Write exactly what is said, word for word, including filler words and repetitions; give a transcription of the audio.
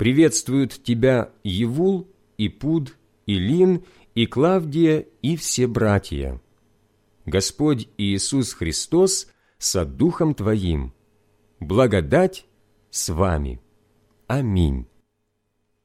Приветствуют тебя Евул, и Пуд, и Лин, и Клавдия, и все братья. Господь Иисус Христос со Духом твоим. Благодать с вами. Аминь.